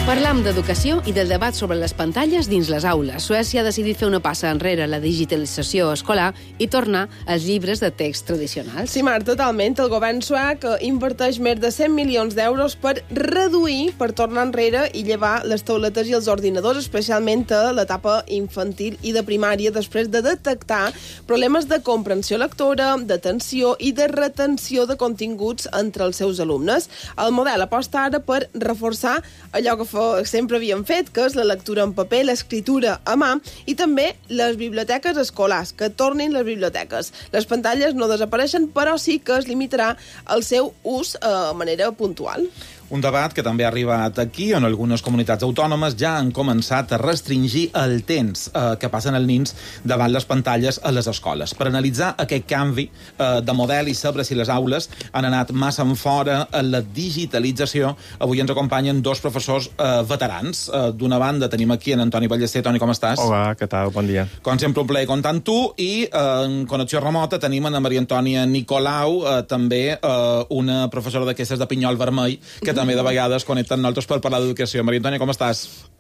Parlam d'educació i del debat sobre les pantalles dins les aules. Suècia ha decidit fer una passa enrere a la digitalització escolar i tornar als llibres de text tradicionals. Sí, Marc, totalment. El govern suec inverteix més de 100 milions d'euros per reduir, per tornar enrere i llevar les tauletes i els ordinadors, especialment a l'etapa infantil i de primària, després de detectar problemes de comprensió lectora, d'atenció i de retenció de continguts entre els seus alumnes. El model aposta ara per reforçar allò que sempre havien fet, que és la lectura en paper, l'escriptura a mà i també les biblioteques escolars, que tornin les biblioteques. Les pantalles no desapareixen, però sí que es limitarà el seu ús de manera puntual. Un debat que també ha arribat aquí, on algunes comunitats autònomes ja han començat a restringir el temps que passen els nins davant les pantalles a les escoles. Per analitzar aquest canvi de model i saber si les aules han anat massa enfora en la digitalització, avui ens acompanyen dos professors veterans. D'una banda tenim aquí en Antoni Ballester. Toni, com estàs? Hola, què tal? Bon dia. Com sempre, un plaer comptar amb tu. I en connexió remota tenim a Maria Antònia Nicolau, també una professora d'aquestes de Pinyol Vermell, que també de vegades connecten nosaltres per parlar d'educació. Maria Antònia, com estàs?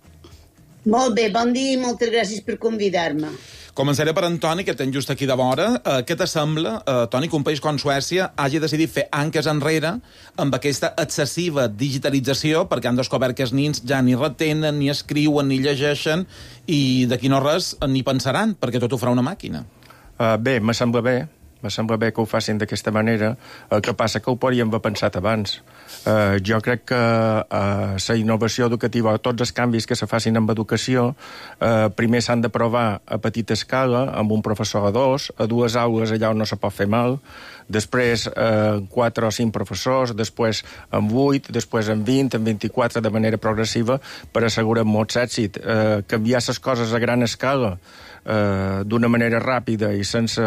Molt bé, bon dia i moltes gràcies per convidar-me. Començaré per Antoni, que tens just aquí de vora. Què t'assembla, Toni, que un país com Suècia hagi decidit fer anques enrere amb aquesta excessiva digitalització, perquè han descobert que els nins ja ni retenen, ni escriuen, ni llegeixen, i d'aquí no res ni pensaran, perquè tot ho farà una màquina. Bé, me sembla bé. Me sembla bé que ho facin d'aquesta manera. El que passa que ho podríem haver pensat abans. Jo crec que la innovació educativa, tots els canvis que se facin amb educació, primer s'han de provar a petita escala, amb un professor o dos, a dues aules allà on no se pot fer mal, després 4 o 5 professors, després amb 8, després amb 20, amb 24, de manera progressiva, per assegurar molts èxit. Canviar les coses a gran escala d'una manera ràpida i sense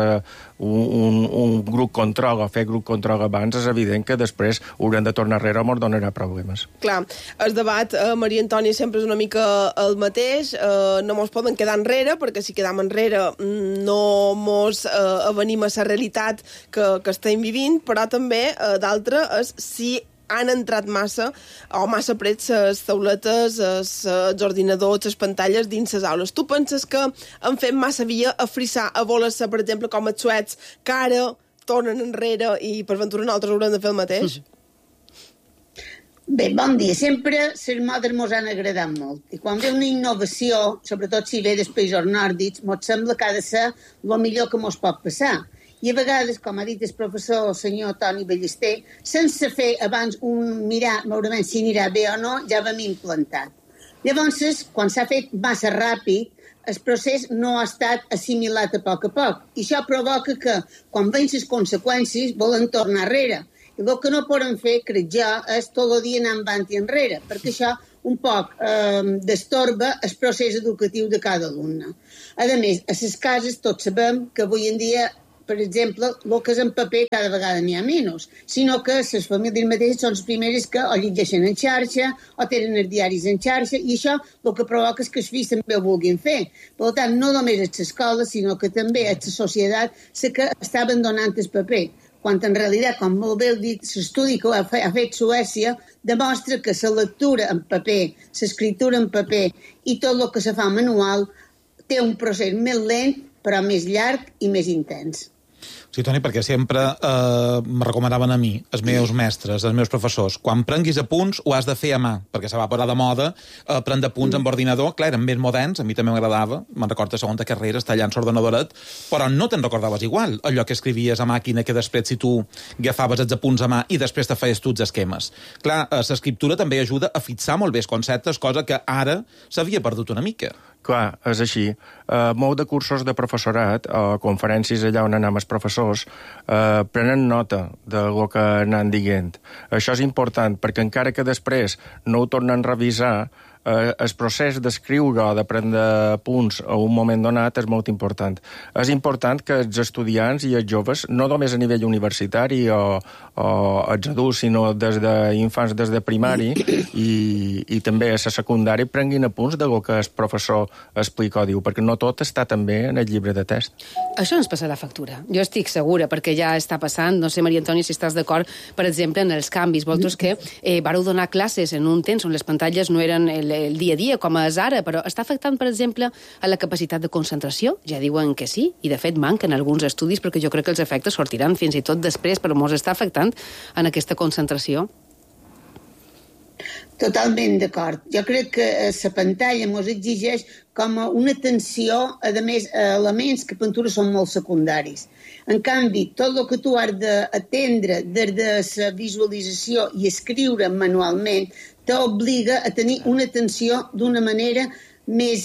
un grup control o fer grup control abans, és evident que després haurem de tornar enrere o ens donarà problemes. Clar, el debat, Maria Antònia, sempre és una mica el mateix. No mos poden quedar enrere, perquè si quedam enrere no mos avenim a la realitat que estem vivint, però també d'altra és si han entrat massa prets les tauletes, els ordinadors, les pantalles dins les aules. Tu penses que han fet massa via a frisar, a voler-se, per exemple, com els suets, que ara tornen enrere i per ventura nosaltres haurem de fer el mateix? Bé, bon dia. Sempre les modes mos han agradat molt. I quan ve una innovació, sobretot si ve dels països nòrdics, mos sembla que ha de ser el millor que mos pot passar. I a vegades, com ha dit el professor senyor Toni Ballester, sense fer abans un mirar, veurem si anirà bé o no, ja vam implantat. Llavors, quan s'ha fet massa ràpid, el procés no ha estat assimilat a poc. I això provoca que, quan veuen les conseqüències, volen tornar enrere. I el que no poden fer, crec jo, és tot el dia anar avant i enrere, perquè això un poc destorba el procés educatiu de cada alumne. A més, a les cases tots sabem que avui en dia, per exemple, el que és en paper cada vegada n'hi ha menys, sinó que les famílies mateixes són les primeres que o llegeixen en xarxa o tenen els diaris en xarxa, i això el que provoca és que els fills també ho vulguin fer. Per tant, no només és l'escola, sinó que també és la societat la que està abandonant el paper, quan en realitat, com molt bé heu dit, l'estudi que ha fet Suècia demostra que la lectura en paper, l'escriptura en paper i tot el que se fa manual té un procés més lent, però més llarg i més intens. Sí, Toni, perquè sempre me recomanaven a mi, els meus mestres, els meus professors, quan prenguis apunts ho has de fer a mà, perquè se va posar de moda prendre apunts amb ordinador. Clar, eren més moderns, a mi també m'agradava, me'n recordo de segona carrera, estar allà en l'ordinadoret, però no te'n recordaves igual, allò que escrivies a màquina, que després si tu agafaves els apunts a mà i després te feies tu els esquemes. Clar, l'escriptura també ajuda a fixar molt bé els conceptes, cosa que ara s'havia perdut una mica. Clar, és així. Molt de cursos de professorat o conferències allà on anem els professors prenen nota del que anen dient. Això és important, perquè encara que després no ho tornen a revisar, el procés d'escriure o de prendre punts a un moment donat és molt important. És important que els estudiants i els joves, no només a nivell universitari o els adults, sinó des d'infants, des de primari i també a la secundària, prenguin apunts del que el professor explica o diu, perquè no tot està també en el llibre de text. Això ens passarà factura. Jo estic segura, perquè ja està passant. No sé, Maria Antònia, si estàs d'acord, per exemple, en els canvis. Vosaltres que vareu donar classes en un temps on les pantalles no eren el el dia a dia, com és ara, però està afectant, per exemple, a la capacitat de concentració? Ja diuen que sí, i de fet manquen alguns estudis, perquè jo crec que els efectes sortiran fins i tot després, però ens està afectant en aquesta concentració. Totalment d'acord. Jo crec que la pantalla ens exigeix com una atenció, a més, a elements que per tu són molt secundaris. En canvi, tot el que tu has d'atendre des de la visualització i escriure manualment t'obliga a tenir una atenció d'una manera més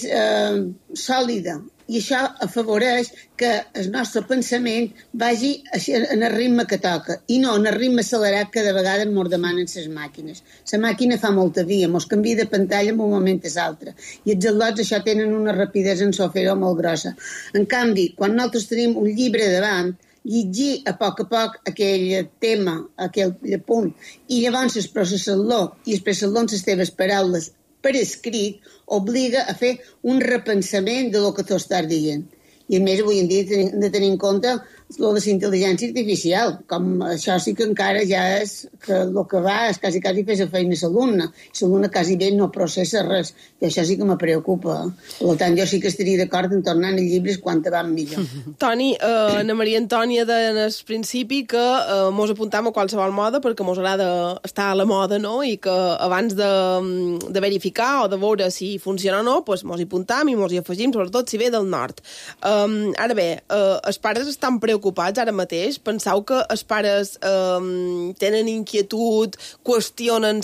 sòlida. I això afavoreix que el nostre pensament vagi en el ritme que toca i no en el ritme accelerat que de vegades ens demanen les màquines. La màquina fa molta via, ens canvia de pantalla en un moment a l'altre. I els al·lots això tenen una rapidesa en fer-ho molt grossa. En canvi, quan nosaltres tenim un llibre davant, llegir a poc aquell tema, aquell punt, i llavors expressar-lo i expressar-lo en les teves paraules per escrit, obliga a fer un repensament de lo que tu estàs dient. I a més, avui en dia hem de tenir en compte lo de la intel·ligència artificial, com això sí que encara ja és que el que va és quasi fer la feina a l'alumne. L'alumne quasi bé no processa res, i això sí que me preocupa. Per tant, jo sí que estaria d'acord en tornar als llibres quan te van millor. Toni, Ana Maria Antònia deia en el principi que mos apuntam a qualsevol moda perquè mos agrada estar a la moda, no? I que abans de verificar o de veure si funciona o no, pues mos hi apuntam i mos hi afegim, sobretot si ve del nord. Ara bé, els pares estan preocupats ara mateix? Penseu que els pares tenen inquietud, qüestionen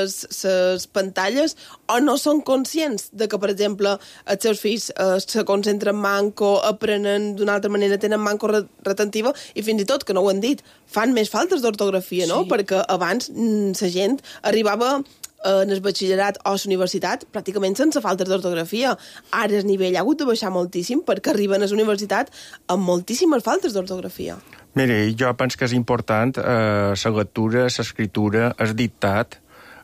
les pantalles o no són conscients de que, per exemple, els seus fills se concentren manco, aprenen d'una altra manera, tenen manco retentiva i fins i tot, que no ho han dit, fan més faltes d'ortografia, no? Sí. Perquè abans la gent arribava en el batxillerat o a la universitat pràcticament sense faltes d'ortografia. Ara el nivell ha hagut de baixar moltíssim perquè arriben a la universitat amb moltíssimes faltes d'ortografia. Mire, jo penso que és important la lectura, l'escriptura, el dictat,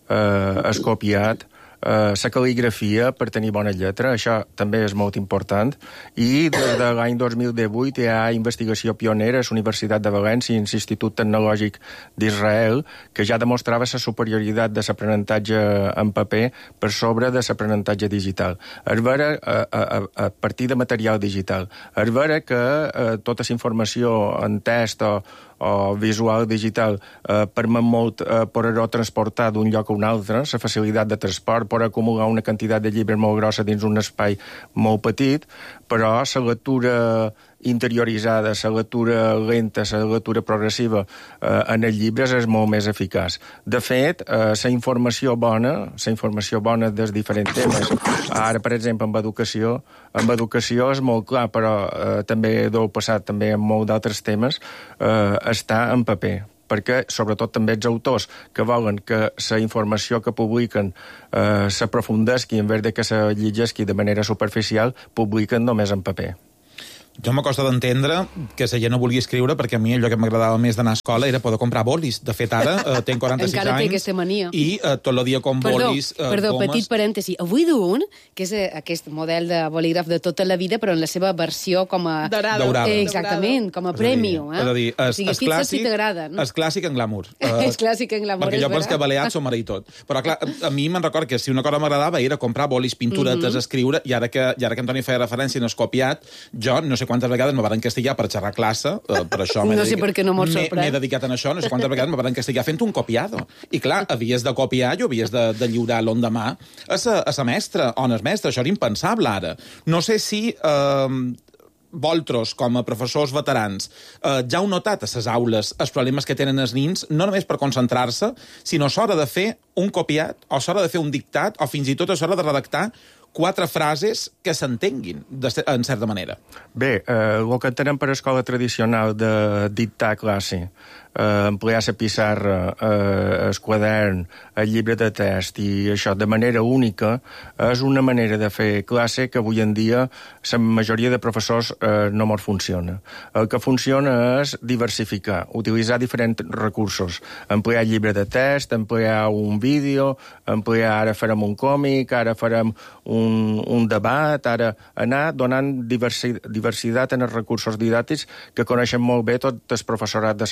el copiat, la cal·ligrafia per tenir bona lletra, això també és molt important, i des de l'any 2018 hi ha investigació pionera a la Universitat de València i l'Institut Tecnològic d'Israel que ja demostrava la superioritat de l'aprenentatge en paper per sobre de l'aprenentatge digital. És vera, a partir de material digital. És vera que tota la informació en text o visual digital permet molt poder-ho transportar d'un lloc a un altre, la facilitat de transport, per acumular una quantitat de llibres molt grossa dins un espai molt petit, però la lectura interioritzada, la lectura lenta, la lectura progressiva en els llibres és molt més eficaç. De fet, la informació bona dels diferents temes, ara, per exemple, amb educació és molt clar, però també deu passar també en molts d'altres temes, està en paper, perquè sobretot també els autors que volen que la informació que publiquen s'aprofundesqui en vez de que se llegeixi de manera superficial, publiquen només en paper. Jo m'acosta d'entendre que la gent no volia escriure perquè a mi allò que m'agradava més d'anar a escola era poder comprar bolis. De fet, ara tenc 46 encara anys té aquesta mania. I tot el dia com bolis, Perdó, gomes... petit parèntesi. Avui du un, que és aquest model de bolígraf de tota la vida, però en la seva versió com a... Daurada. Exactament, com a prèmio. És a dir, si t'agrada, no? És clàssic en glamour. És clàssic en glamour, perquè jo penso que baleat som ara i tot. Però clar, a mi me'n recordo que si una cosa m'agradava era comprar bolis, pinturetes, escriure, i ara que Antoni feia referència en el copiat, jo no sé quantes vegades me van castigar per xerrar classe, per això no sé per què no m'ho sorprèn. m'he dedicat a això, no sé quantes vegades me van castigar fent un copiado. I clar, havies de copiar i havies de lliurar l'endemà a la mestra o al mestre. Això era impensable ara. No sé si vosaltres, com a professors veterans, ja heu notat a les aules els problemes que tenen els nins, no només per concentrar-se, sinó a l'hora de fer un copiat, o a l'hora de fer un dictat, o fins i tot a l'hora de redactar 4 frases que s'entenguin, en certa manera. Bé, el que entenem per escola tradicional de dictar classe, emplear la pissarra, el quadern, el llibre de text i això de manera única, és una manera de fer classe que avui en dia la majoria de professors no mos funciona. El que funciona és diversificar, utilitzar diferents recursos, emplear llibre de text, emplear un vídeo, emplear ara farem un còmic, ara farem un debat, ara anar donant diversitat en els recursos didàctics que coneixen molt bé tot el professorat de les escoles.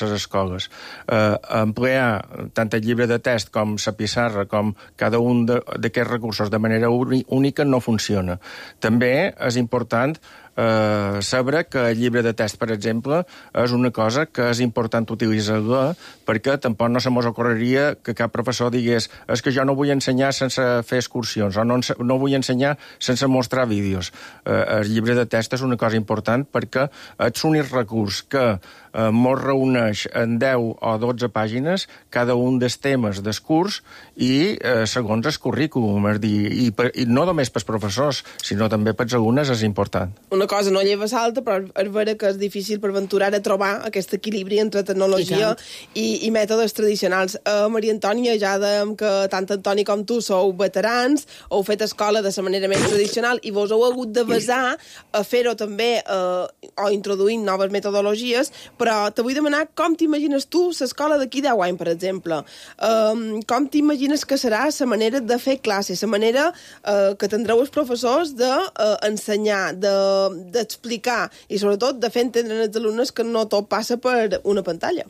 escoles. Emplear tant el llibre de text com la pissarra, com cada un d'aquests recursos de manera única no funciona. També és important saber que el llibre de text, per exemple, és una cosa que és important utilitzar-la perquè tampoc no se mos ocorreria que cap professor digués és que jo no vull ensenyar sense fer excursions o no vull ensenyar sense mostrar vídeos. El llibre de text és una cosa important perquè és l'únic recurs que mos reuneix en 10 o 12 pàgines cada un dels temes del curs i segons el currículum, és dir, i no només pels professors, sinó també pels alumnes és important. Una cosa no lleva l'altra, però és vera que és difícil per aventurar a trobar aquest equilibri entre tecnologia i mètodes tradicionals. Maria Antònia, ja dèiem que tant Antoni com tu sou veterans, heu fet escola de la manera més tradicional i vos heu hagut de basar a fer-ho també o introduint noves metodologies, però te vull demanar com t'imagines tu l'escola d'aquí 10 anys, per exemple. Com t'imagines que serà la manera de fer classes, la manera que tindreu els professors d'ensenyar, d'explicar i, sobretot, de fer entendre als alumnes que no tot passa per una pantalla?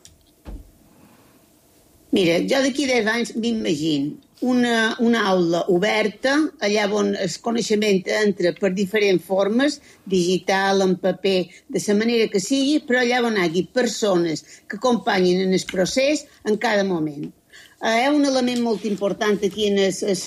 Mira, jo d'aquí 10 anys m'imagino una aula oberta, allà on el coneixement entra per diferents formes, digital, en paper, de la manera que sigui, però allà on hi hagi persones que acompanyin en el procés en cada moment. Hi ha un element molt important aquí en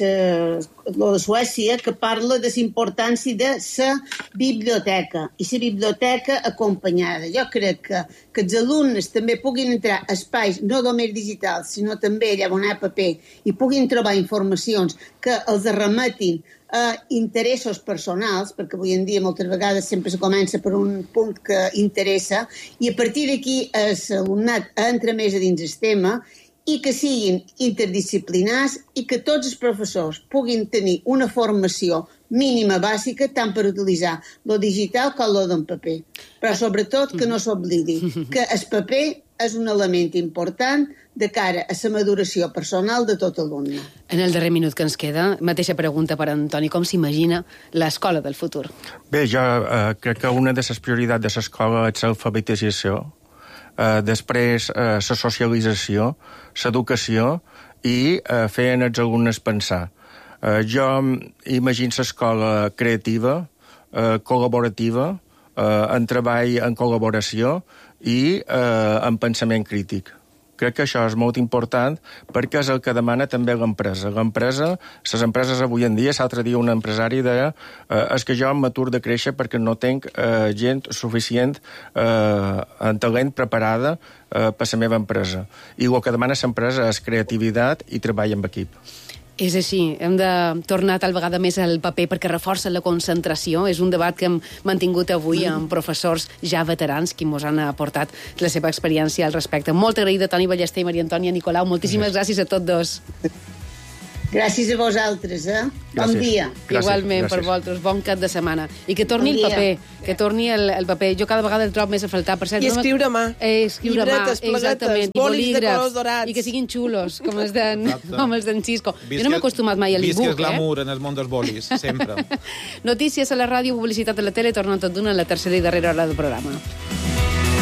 lo de Suècia que parla de la importància de la biblioteca i la biblioteca acompanyada. Jo crec que els alumnes també puguin entrar a espais no només digitals, sinó també allà on hi ha paper i puguin trobar informacions que els remetin a interessos personals, perquè avui en dia moltes vegades sempre se comença per un punt que interessa, i a partir d'aquí l'alumnat entra més a dins el tema i que siguin interdisciplinars i que tots els professors puguin tenir una formació mínima bàsica tant per utilitzar lo digital com lo d'en paper. Però sobretot que no s'oblidi que el paper és un element important de cara a la maduració personal de tot alumne. En el darrer minut que ens queda, mateixa pregunta per Antoni, com s'imagina l'escola del futur? Bé, jo crec que una de les prioritats de l'escola és l'alfabetització, després la socialització, l'educació i fer els alumnes pensar. Jo imagino l'escola creativa, col·laborativa, en treball en col·laboració i en pensament crític. Crec que això és molt important perquè és el que demana també l'empresa. Les empreses avui en dia, l'altre dia un empresari deia és que jo m'atur de créixer perquè no tinc gent suficient en talent preparada per la meva empresa. I el que demana l'empresa és creativitat i treball en equip. És així, hem de tornar tal vegada més al paper perquè reforça la concentració. És un debat que hem mantingut avui amb professors ja veterans qui ens han aportat la seva experiència al respecte. Molt agraïda, Toni Ballester i Maria Antònia Nicolau. Moltíssimes gràcies a tots dos. Gràcies a vosaltres, Bon dia. Gràcies. Igualment, per vosaltres. Bon cap de setmana. I que torni el paper. Que torni el paper. Jo cada vegada el trobo més a faltar. Per cert, I escriure a mà. Escriure a mà, exactament. I bolígrafs. Dorats. I que siguin xulos, com els d'en Cisco. Jo no m'he acostumat mai a l'e-book, Visca el glamour en el món dels bolis, sempre. Notícies a la ràdio, publicitat a la tele, tornen tot d'una en la tercera i darrera hora del programa.